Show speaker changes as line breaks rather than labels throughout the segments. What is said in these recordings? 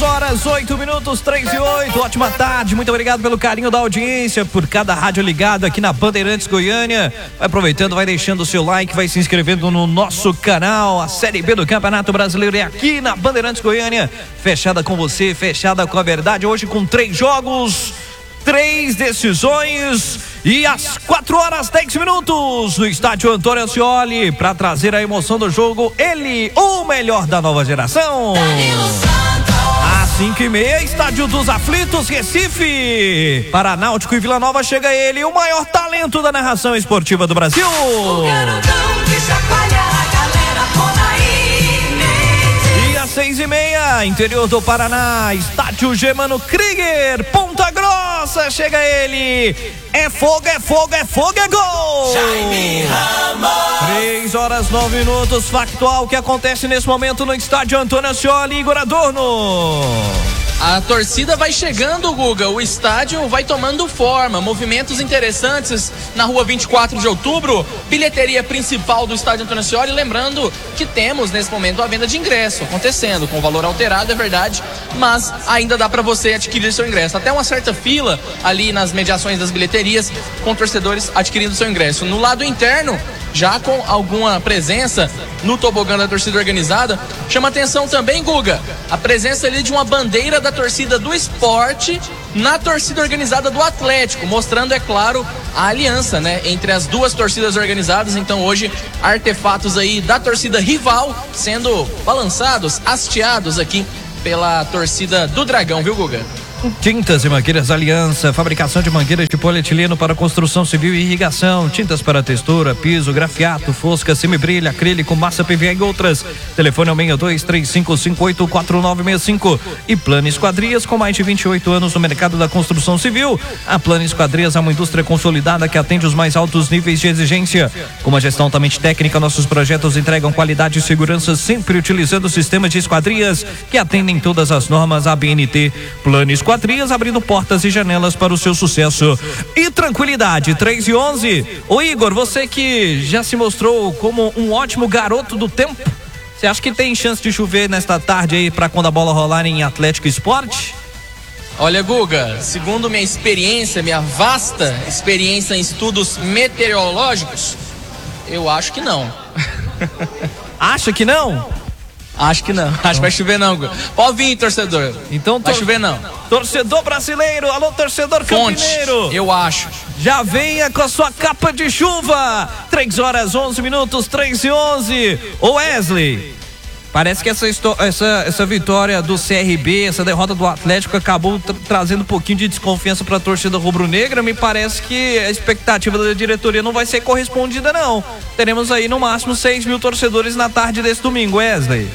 horas, 8 minutos, 3 e 8. Ótima tarde, muito obrigado pelo carinho da audiência, por cada rádio ligado aqui na Bandeirantes Goiânia. Vai aproveitando, vai deixando o seu like, vai se inscrevendo no nosso canal. A Série B do Campeonato Brasileiro é aqui na Bandeirantes Goiânia. Fechada com você, fechada com a verdade. Hoje com 3 jogos, 3 decisões e às 4 horas 10 minutos no estádio Antônio Ascioli, para trazer a emoção do jogo, ele, o melhor da nova geração. Às 5h30, estádio dos Aflitos, Recife, para Náutico e Vila Nova chega ele, o maior talento da narração esportiva do Brasil.
O garotão que chacoalha a galera toda aí.
E às 6h30, interior do Paraná, estádio Germano Krieger, Ponta Grossa, chega ele. É fogo, é fogo, é fogo, é gol!
Jaime Ramos.
3 horas 9 minutos, factual que acontece nesse momento no estádio Antônio Ascioli, Igor Adorno.
A torcida vai chegando, Guga, o estádio vai tomando forma, movimentos interessantes na rua 24 de outubro, bilheteria principal do estádio Antônio Ascioli, lembrando que temos nesse momento a venda de ingresso acontecendo, com valor alterado, é verdade, mas ainda dá para você adquirir seu ingresso, até uma certa fila ali nas mediações das bilheterias, com torcedores adquirindo seu ingresso. No lado interno, já com alguma presença no tobogã da torcida organizada, chama atenção também, Guga, a presença ali de uma bandeira da torcida do esporte na torcida organizada do Atlético, mostrando, é claro, a aliança, né, entre as duas torcidas organizadas. Então hoje, artefatos aí da torcida rival sendo balançados, hasteados aqui pela torcida do Dragão, viu, Guga?
Tintas e Mangueiras Aliança, fabricação de mangueiras de polietileno para construção civil e irrigação, tintas para textura, piso, grafiato, fosca, semibrilha, acrílico, massa PVA e outras. Telefone é o 6235584965. E Plano Esquadrias, com mais de 28 anos no mercado da construção civil. A Plano Esquadrias é uma indústria consolidada que atende os mais altos níveis de exigência. Com uma gestão altamente técnica, nossos projetos entregam qualidade e segurança, sempre utilizando sistemas de esquadrias que atendem todas as normas ABNT. Plano Esquadrias, abrindo portas e janelas para o seu sucesso e tranquilidade. 3 e 11. Ô Igor, você que já se mostrou como um ótimo garoto do tempo, você acha que tem chance de chover nesta tarde aí para quando a bola rolar em Atlético Esporte?
Olha, Guga, segundo minha experiência, minha vasta experiência em estudos meteorológicos, eu acho que não.
Acha que não?
Acho que não, acho que vai chover não, Guga. Pode vir, torcedor.
Então
vai chover não.
Torcedor brasileiro, alô torcedor campineiro.
Eu acho.
Já venha com a sua capa de chuva. 3 horas 11 minutos, 3 e 11. Ô Wesley, parece que essa vitória do CRB, essa derrota do Atlético acabou trazendo um pouquinho de desconfiança para a torcida rubro-negra. Me parece que a expectativa da diretoria não vai ser correspondida, não. Teremos aí no máximo 6 mil torcedores na tarde desse domingo, Wesley.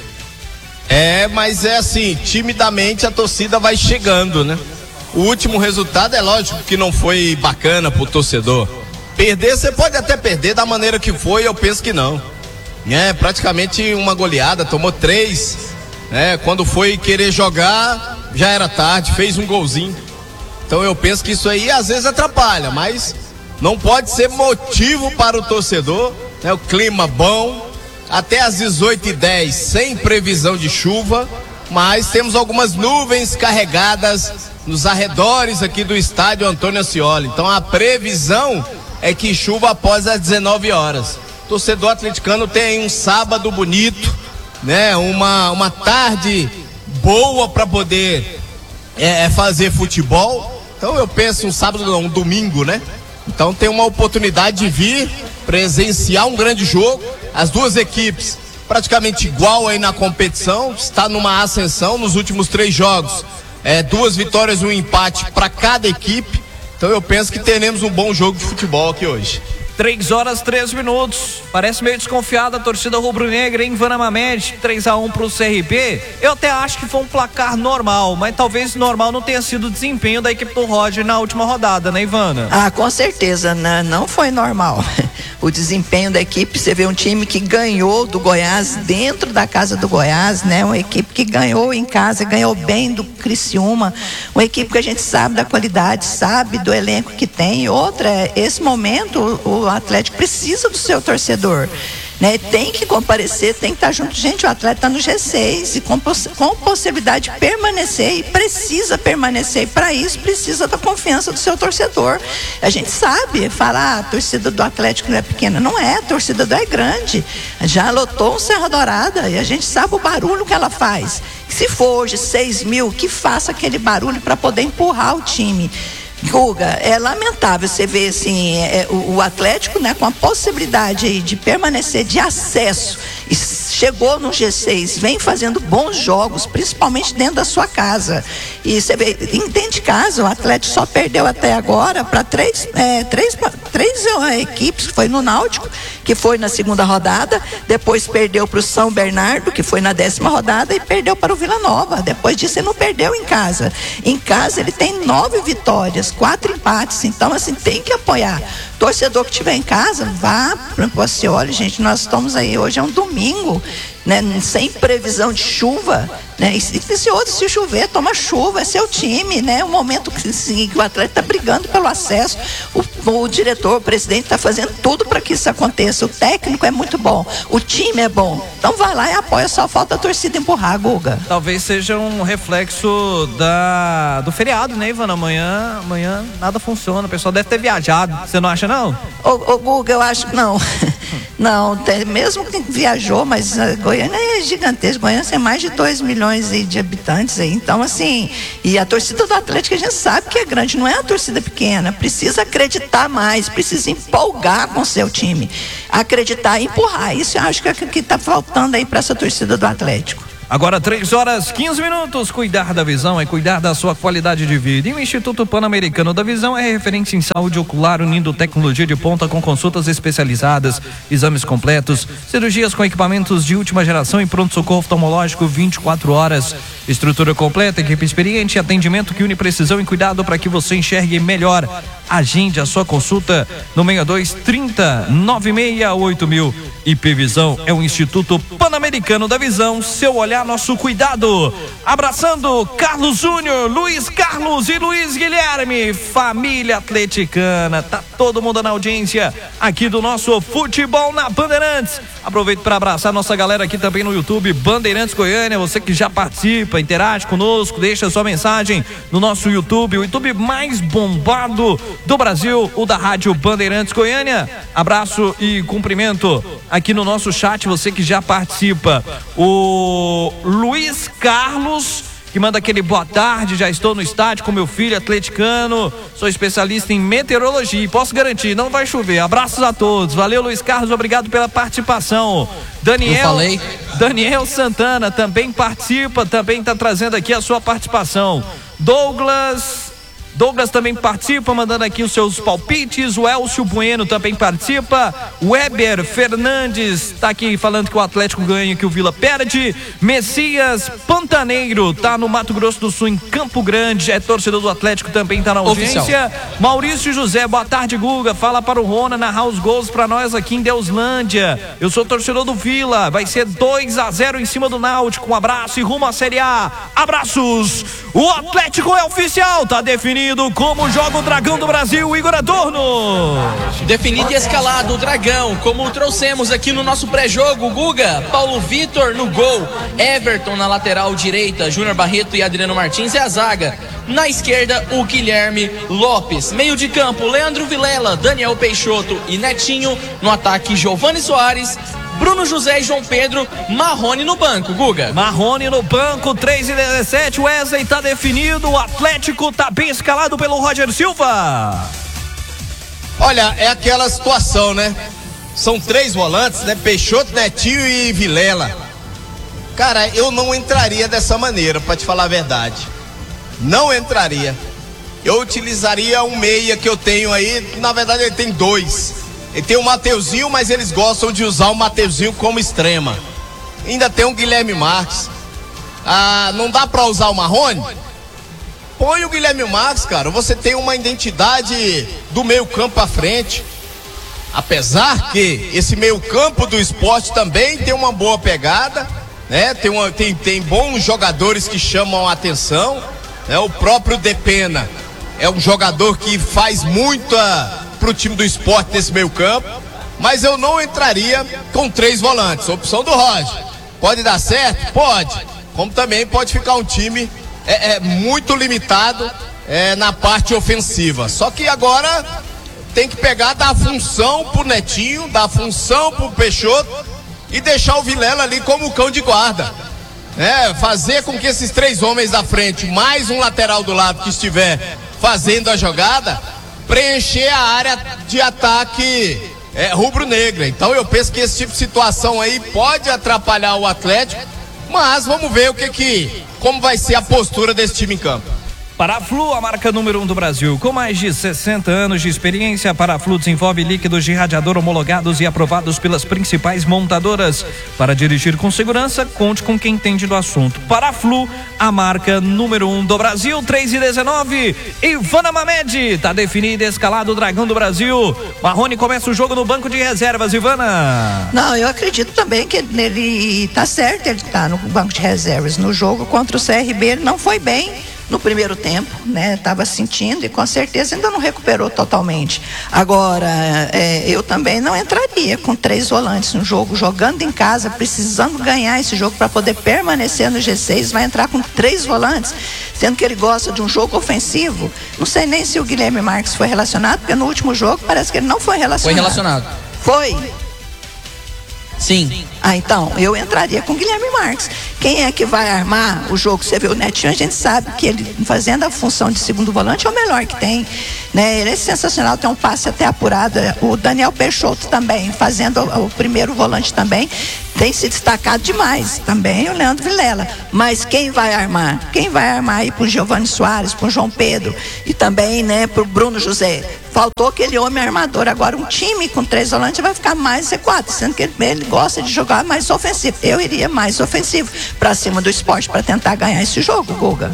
Mas é assim, timidamente a torcida vai chegando, né? O último resultado é lógico que não foi bacana pro torcedor. Perder, você pode até perder da maneira que foi, eu penso que não. Praticamente uma goleada, tomou 3, quando foi querer jogar, já era tarde, fez um golzinho. Então eu penso que isso aí às vezes atrapalha, mas não pode ser motivo para o torcedor, né? O clima bom, até às 18h10, sem previsão de chuva, mas temos algumas nuvens carregadas nos arredores aqui do estádio Antônio Ascioli. Então a previsão é que chuva após as 19 horas. Torcedor atleticano tem um sábado bonito, né? Uma tarde boa para poder fazer futebol. Então eu penso um sábado não, um domingo, né? Então tem uma oportunidade de vir presenciar um grande jogo. As duas equipes praticamente igual aí na competição, está numa ascensão nos últimos 3 jogos. 2 vitórias e um empate para cada equipe. Então eu penso que teremos um bom jogo de futebol aqui hoje.
3 horas 3 minutos. Parece meio desconfiada a torcida rubro-negra em Vanamamed, 3-1 pro CRB. Eu até acho que foi um placar normal, mas talvez normal não tenha sido o desempenho da equipe do Roger na última rodada, né, Ivana?
Com certeza, não foi normal. O desempenho da equipe, você vê um time que ganhou do Goiás dentro da casa do Goiás, né? Uma equipe que ganhou em casa, ganhou bem do Criciúma, uma equipe que a gente sabe da qualidade, sabe do elenco que tem. Outra, esse momento o Atlético precisa do seu torcedor. né? Tem que comparecer, tem que estar junto. Gente, o atleta está no G6 e com possibilidade de permanecer, e precisa permanecer, e para isso precisa da confiança do seu torcedor. A gente sabe falar, a torcida do Atlético não é pequena, não é, a torcida do é grande, já lotou o Serra Dourada e a gente sabe o barulho que ela faz. Se for hoje 6 mil, que faça aquele barulho para poder empurrar o time. Guga, é lamentável você ver assim, o Atlético, né, com a possibilidade aí de permanecer, de acesso, e chegou no G6, vem fazendo bons jogos, principalmente dentro da sua casa. E você vê, dentro de casa, o Atlético só perdeu até agora para três equipes, que foi no Náutico, que foi na segunda rodada, depois perdeu para o São Bernardo, que foi na 10ª rodada, e perdeu para o Vila Nova. Depois disso ele não perdeu em casa. Em casa ele tem 9 vitórias, 4 empates, então assim, tem que apoiar. Torcedor que estiver em casa, vá para o Postioli, gente, nós estamos aí, hoje é um domingo, né, sem previsão de chuva, né, e se chover, toma chuva, é seu time, né, o momento que o atleta está brigando pelo acesso, o diretor, o presidente está fazendo tudo para que isso aconteça, o técnico é muito bom, o time é bom, então vai lá e apoia, só falta a torcida empurrar, Guga.
Talvez seja um reflexo do feriado, né, Ivana? Amanhã nada funciona, o pessoal deve ter viajado, você não acha não?
Ô Guga, eu acho que não. Não, mesmo que viajou, mas Goiânia é gigantesca. Goiânia tem mais de 2 milhões aí de habitantes aí. Então, assim, e a torcida do Atlético a gente sabe que é grande, não é uma torcida pequena. Precisa acreditar mais, precisa empolgar com o seu time. Acreditar e empurrar. Isso eu acho que é o que está faltando aí para essa torcida do Atlético.
Agora 3h15. Cuidar da visão é cuidar da sua qualidade de vida. E o Instituto Pan-Americano da Visão é referência em saúde ocular, unindo tecnologia de ponta com consultas especializadas, exames completos, cirurgias com equipamentos de última geração e pronto-socorro oftalmológico 24 horas. Estrutura completa, equipe experiente e atendimento que une precisão e cuidado para que você enxergue melhor. Agende a sua consulta no 6230-968000. IP Visão é o Instituto Pan-Americano da Visão. Seu olhar, nosso cuidado. Abraçando Carlos Júnior, Luiz Carlos e Luiz Guilherme, família atleticana. Tá todo mundo na audiência aqui do nosso Futebol na Bandeirantes. Aproveito para abraçar nossa galera aqui também no YouTube, Bandeirantes Goiânia. Você que já participa, interage conosco, deixa sua mensagem no nosso YouTube, o YouTube mais bombado do Brasil, o da Rádio Bandeirantes Goiânia. Abraço e cumprimento aqui no nosso chat, você que já participa. O Luiz Carlos, que manda aquele boa tarde, já estou no estádio com meu filho atleticano, sou especialista em meteorologia e posso garantir, não vai chover. Abraços a todos, valeu Luiz Carlos, obrigado pela participação. Daniel Santana também participa, também está trazendo aqui a sua participação. Douglas também participa, mandando aqui os seus palpites. O Elcio Bueno também participa. Weber Fernandes está aqui falando que o Atlético ganha, que o Vila perde. Messias Pantaneiro tá no Mato Grosso do Sul, em Campo Grande, é torcedor do Atlético, também tá na audiência. Oficial. Maurício José, boa tarde, Guga. Fala para o Rona narrar os gols para nós aqui em Deuslândia. Eu sou torcedor do Vila, vai ser 2-0 em cima do Náutico. Um abraço e rumo à Série A. Abraços. O Atlético é oficial, tá definido como joga o Dragão do Brasil, Igor Adorno.
Definido e escalado o Dragão, como trouxemos aqui no nosso pré-jogo, Guga. Paulo Vitor no gol, Everton na lateral direita, Júnior Barreto e Adriano Martins é a zaga. Na esquerda, o Guilherme Lopes. Meio de campo, Leandro Vilela, Daniel Peixoto e Netinho. No ataque, Giovani Soares, Bruno José e João Pedro. Marrone no banco, Guga.
Marrone no banco, 3-17. Wesley tá definido. O Atlético tá bem escalado pelo Roger Silva.
Olha, é aquela situação, né? São 3 volantes, né? Peixoto, Netinho e Vilela. Cara, eu não entraria dessa maneira, pra te falar a verdade. Não entraria. Eu utilizaria um meia que eu tenho aí. Na verdade, ele tem 2. Ele tem o Mateuzinho, mas eles gostam de usar o Mateuzinho como extrema. Ainda tem o Guilherme Marques. Não dá pra usar o Marrone? Põe o Guilherme Marques, cara. Você tem uma identidade do meio campo à frente. Apesar que esse meio campo do esporte também tem uma boa pegada, né? Tem bons jogadores que chamam a atenção, né? O próprio Depena é um jogador que faz muito pro time do esporte nesse meio campo. mas eu não entraria com 3 volantes. Opção do Roger. Pode dar certo? Pode. Como também pode ficar um time muito limitado na parte ofensiva. Só que agora tem que pegar, dar função pro Netinho, dar função pro Peixoto e deixar o Vilela ali como cão de guarda. Fazer com que esses 3 homens da frente, mais um lateral do lado que estiver fazendo a jogada, preencher a área de ataque rubro-negra. Então eu penso que esse tipo de situação aí pode atrapalhar o Atlético, mas vamos ver como vai ser a postura desse time em campo.
Paraflu, a marca número 1 do Brasil. Com mais de 60 anos de experiência, a Paraflu desenvolve líquidos de radiador homologados e aprovados pelas principais montadoras. Para dirigir com segurança, conte com quem entende do assunto. Paraflu, a marca número 1 do Brasil. 3:19. Ivana Mamed, tá definido e escalado o Dragão do Brasil. Marrone começa o jogo no banco de reservas, Ivana.
Não, eu acredito também que ele tá certo, ele tá no banco de reservas. No jogo contra o CRB, ele não foi bem no primeiro tempo, né? Tava sentindo e com certeza ainda não recuperou totalmente. Agora, eu também não entraria com 3 volantes no jogo, jogando em casa, precisando ganhar esse jogo para poder permanecer no G6, vai entrar com 3 volantes, sendo que ele gosta de um jogo ofensivo. Não sei nem se o Guilherme Marques foi relacionado, porque no último jogo parece que ele não foi relacionado.
Foi relacionado.
Foi?
Sim.
Então, eu entraria com o Guilherme Marques. Quem é que vai armar o jogo? Você vê o Netinho, a gente sabe que ele fazendo a função de segundo volante é o melhor que tem, né? Ele é sensacional, tem um passe até apurado. O Daniel Peixoto também, fazendo o primeiro volante também, tem se destacado demais. Também o Leandro Vilela. Mas quem vai armar? Quem vai armar aí pro Giovani Soares, pro João Pedro e também, né, pro Bruno José? Faltou aquele homem armador. Agora um time com 3 volantes vai ficar mais recuado, sendo que ele gosta de jogar mais ofensivo. Eu iria mais ofensivo pra cima do Sport para tentar ganhar esse jogo, Guga.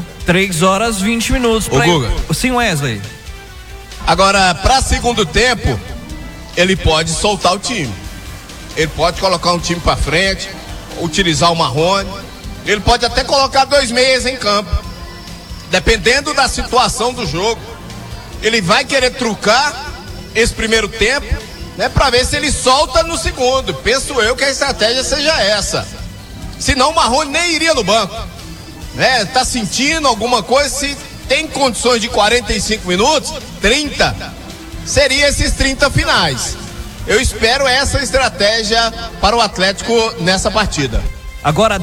3:20.
Ô, Guga.
Sim, Wesley.
Agora, para segundo tempo, ele pode soltar o time. Ele pode colocar um time para frente, utilizar o Marrone. Ele pode até colocar 2 meias em campo. Dependendo da situação do jogo, ele vai querer trucar esse primeiro tempo, né, para ver se ele solta no segundo. Penso eu que a estratégia seja essa. Senão o Marrone nem iria no banco, né? Tá sentindo alguma coisa, se tem condições de 45 minutos, 30, seria esses 30 finais. Eu espero essa estratégia para o Atlético nessa partida.
Agora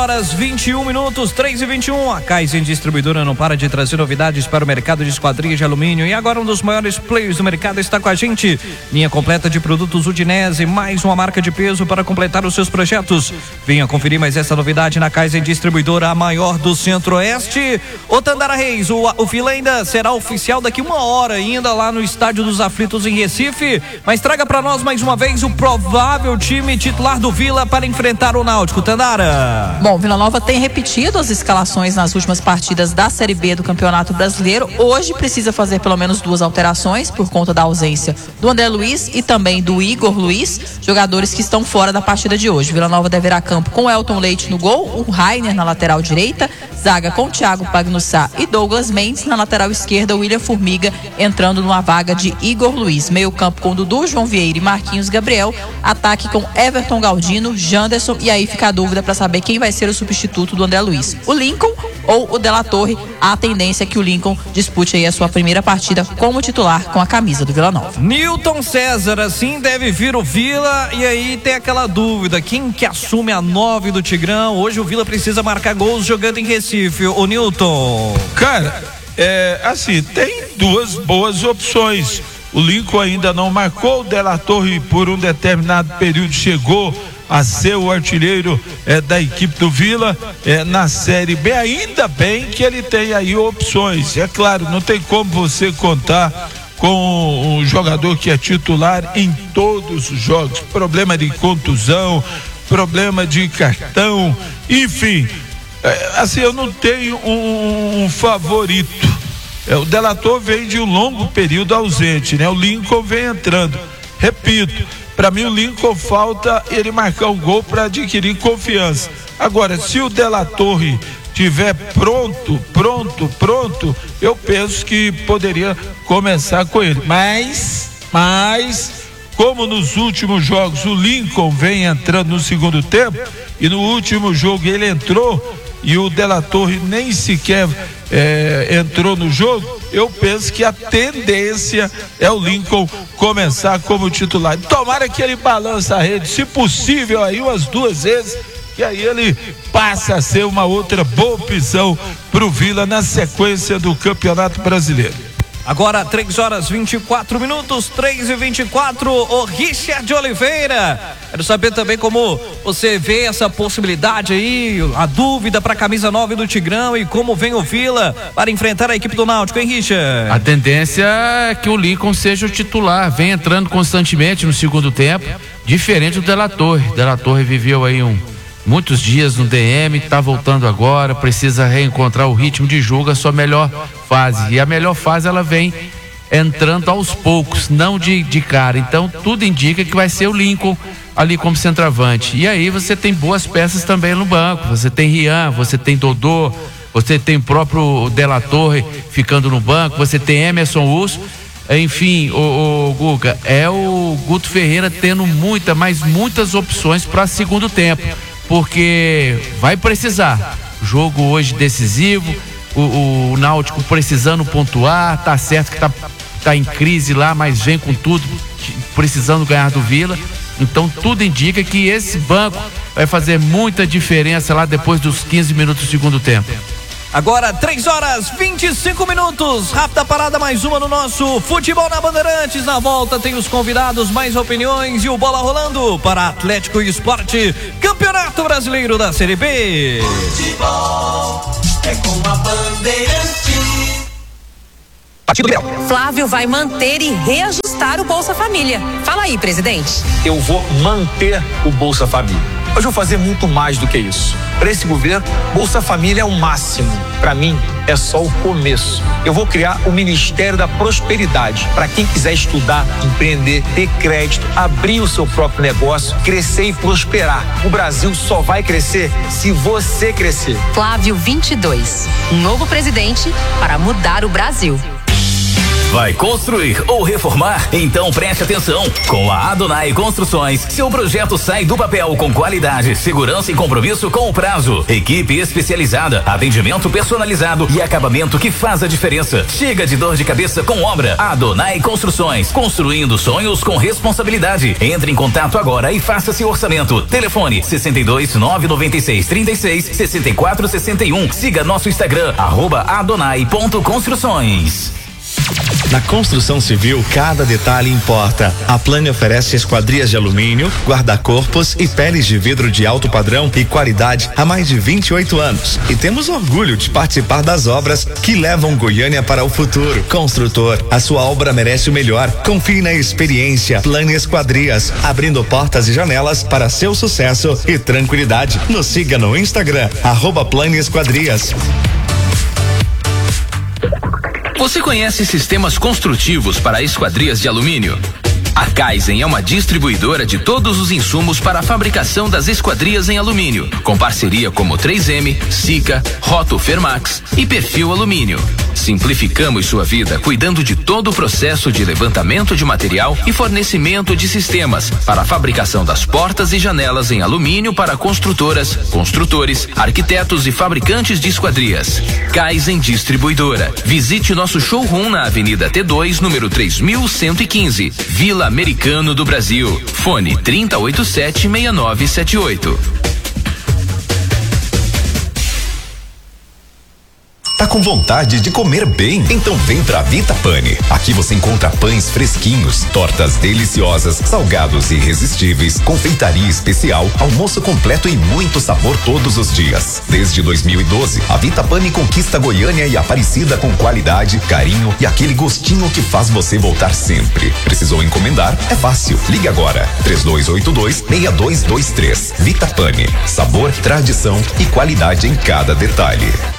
3:21, 3:21. A Kaizen Distribuidora não para de trazer novidades para o mercado de esquadrias de alumínio. E agora um dos maiores players do mercado está com a gente. Linha completa de produtos Udinese, mais uma marca de peso para completar os seus projetos. Venha conferir mais essa novidade na Kaizen Distribuidora, a maior do Centro-Oeste. Ô Tandara Reis, o fila ainda será oficial daqui 1 hora, ainda lá no Estádio dos Aflitos em Recife. Mas traga para nós mais uma vez o provável time titular do Vila para enfrentar o Náutico. Tandara.
Bom, Vila Nova tem repetido as escalações nas últimas partidas da Série B do Campeonato Brasileiro. Hoje precisa fazer pelo menos 2 alterações por conta da ausência do André Luiz e também do Igor Luiz, jogadores que estão fora da partida de hoje. Vila Nova deverá campo com Elton Leite no gol, o Rainer na lateral direita, zaga com Thiago Pagnussá e Douglas Mendes, na lateral esquerda William Formiga entrando numa vaga de Igor Luiz. Meio campo com Dudu, João Vieira e Marquinhos Gabriel, ataque com Everton Galdino, Janderson, e aí fica a dúvida para saber quem vai ser o substituto do André Luiz, o Lincoln ou o De La Torre. A tendência é que o Lincoln dispute aí a sua primeira partida como titular com a camisa do Vila Nova.
Newton César, assim deve vir o Vila, e aí tem aquela dúvida, quem que assume a 9 do Tigrão? Hoje o Vila precisa marcar gols jogando em Recife. Ô Newton.
Cara, assim, tem 2 boas opções. O Lincoln ainda não marcou, o De La Torre por um determinado período chegou a ser o artilheiro da equipe do Vila na Série B. Ainda bem que ele tem aí opções. É claro, não tem como você contar com um jogador que é titular em todos os jogos. Problema de contusão, problema de cartão, enfim. Assim, eu não tenho um favorito. O De La Torre vem de um longo período ausente, né? O Lincoln vem entrando. Repito, para mim o Lincoln falta ele marcar um gol para adquirir confiança. Agora, se o De La Torre tiver pronto, eu penso que poderia começar com ele. Mas como nos últimos jogos o Lincoln vem entrando no segundo tempo, e no último jogo ele entrou e o De La Torre nem sequer entrou no jogo, eu penso que a tendência é o Lincoln começar como titular. Tomara que ele balance a rede, se possível aí umas 2 vezes, e aí ele passa a ser uma outra boa opção pro Vila na sequência do Campeonato Brasileiro.
Agora 3h24, 3h24, o Richard Oliveira. Quero saber também como você vê essa possibilidade aí, a dúvida para a camisa 9 do Tigrão e como vem o Vila para enfrentar a equipe do Náutico, hein, Richard?
A tendência é que o Lincoln seja o titular, vem entrando constantemente no segundo tempo, diferente do De La Torre. De La Torre viveu aí muitos dias no DM, tá voltando agora, precisa reencontrar o ritmo de jogo, a sua melhor fase, e a melhor fase ela vem entrando aos poucos, não de cara. Então tudo indica que vai ser o Lincoln ali como centroavante, e aí você tem boas peças também no banco, você tem Rian, você tem Dodô, você tem o próprio De La Torre ficando no banco, você tem Emerson Urso. Enfim, o Guga, é o Guto Ferreira tendo muitas opções para segundo tempo, porque vai precisar. Jogo hoje decisivo, o Náutico precisando pontuar, tá certo que tá em crise lá, mas vem com tudo, precisando ganhar do Vila. Então tudo indica que esse banco vai fazer muita diferença lá depois dos 15 minutos do segundo tempo.
Agora 3h25, rápida parada, mais uma no nosso Futebol na Bandeirantes. Na volta tem os convidados, mais opiniões e o Bola Rolando para Atlético e Esporte, Campeonato Brasileiro da Série B.
Futebol é com a Bandeirantes.
Flávio vai manter e reajustar o Bolsa Família. Fala aí, presidente.
Eu vou manter o Bolsa Família. Mas vou fazer muito mais do que isso. Para esse governo, Bolsa Família é o máximo. Para mim, é só o começo. Eu vou criar o Ministério da Prosperidade. Para quem quiser estudar, empreender, ter crédito, abrir o seu próprio negócio, crescer e prosperar. O Brasil só vai crescer se você crescer.
Flávio 22, um novo presidente para mudar o Brasil.
Vai construir ou reformar? Então preste atenção. Com a Adonai Construções, seu projeto sai do papel com qualidade, segurança e compromisso com o prazo. Equipe especializada, atendimento personalizado e acabamento que faz a diferença. Chega de dor de cabeça com obra. Adonai Construções, construindo sonhos com responsabilidade. Entre em contato agora e faça seu orçamento. Telefone 62.996.36.64.61. Siga nosso Instagram, @adonai.construções.
Na construção civil, cada detalhe importa. A Plane oferece esquadrias de alumínio, guarda-corpos e peles de vidro de alto padrão e qualidade há mais de 28 anos. E temos orgulho de participar das obras que levam Goiânia para o futuro. Construtor, a sua obra merece o melhor. Confie na experiência. Plane Esquadrias, abrindo portas e janelas para seu sucesso e tranquilidade. Nos siga no Instagram, @Plane Esquadrias.
Você conhece sistemas construtivos para esquadrias de alumínio? A Kaizen é uma distribuidora de todos os insumos para a fabricação das esquadrias em alumínio, com parceria como 3M, Sika, Roto Fermax e Perfil Alumínio. Simplificamos sua vida cuidando de todo o processo de levantamento de material e fornecimento de sistemas para a fabricação das portas e janelas em alumínio para construtoras, construtores, arquitetos e fabricantes de esquadrias. Kaizen Distribuidora. Visite nosso showroom na Avenida T2, número 3115, Vila Americano do Brasil. Fone 3087-6978.
Tá com vontade de comer bem? Então vem pra Vita Pane. Aqui você encontra pães fresquinhos, tortas deliciosas, salgados irresistíveis, confeitaria especial, almoço completo e muito sabor todos os dias. Desde 2012, a Vita Pane conquista Goiânia e Aparecida com qualidade, carinho e aquele gostinho que faz você voltar sempre. Precisou encomendar? É fácil. Ligue agora. 3282-6223. Vita Pane. Sabor, tradição e qualidade em cada detalhe.